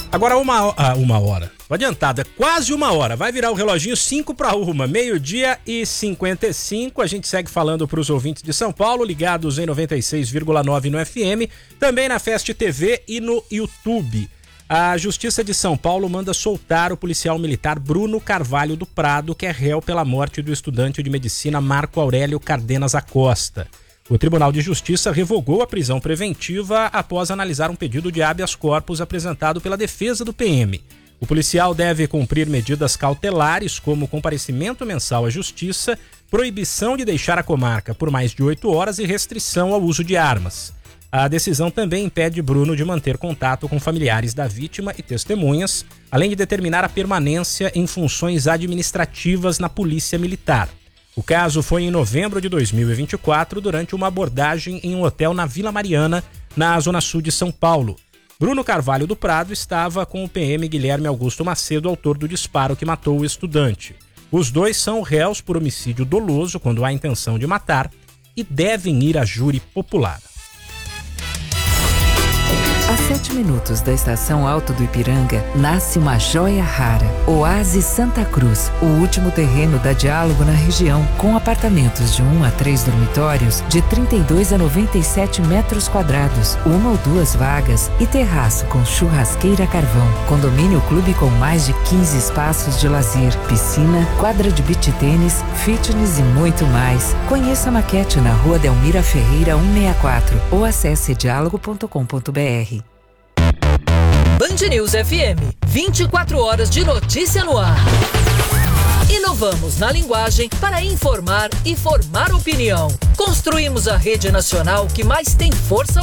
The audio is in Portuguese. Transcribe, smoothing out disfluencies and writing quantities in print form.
Agora uma hora. Adiantada, quase uma hora. Vai virar o reloginho 5:01, 12:55. A gente segue falando para os ouvintes de São Paulo, ligados em 96,9 no FM, também na Fest TV e no YouTube. A Justiça de São Paulo manda soltar o policial militar Bruno Carvalho do Prado, que é réu pela morte do estudante de medicina Marco Aurélio Cardenas Acosta. O Tribunal de Justiça revogou a prisão preventiva após analisar um pedido de habeas corpus apresentado pela defesa do PM. O policial deve cumprir medidas cautelares como comparecimento mensal à Justiça, proibição de deixar a comarca por mais de 8 horas e restrição ao uso de armas. A decisão também impede Bruno de manter contato com familiares da vítima e testemunhas, além de determinar a permanência em funções administrativas na Polícia Militar. O caso foi em novembro de 2024, durante uma abordagem em um hotel na Vila Mariana, na zona sul de São Paulo. Bruno Carvalho do Prado estava com o PM Guilherme Augusto Macedo, autor do disparo que matou o estudante. Os dois são réus por homicídio doloso quando há intenção de matar e devem ir a júri popular. A 7 minutos da estação Alto do Ipiranga, nasce uma joia rara. Oásis Santa Cruz, o último terreno da Diálogo na região, com apartamentos de 1 a 3 dormitórios, de 32 a 97 metros quadrados, 1 ou 2 vagas e terraço com churrasqueira a carvão. Condomínio clube com mais de 15 espaços de lazer, piscina, quadra de beach tênis, fitness e muito mais. Conheça a maquete na Rua Delmira Ferreira 164 ou acesse dialogo.com.br. Band News FM, 24 horas de notícia no ar. Inovamos na linguagem para informar e formar opinião. Construímos a rede nacional que mais tem força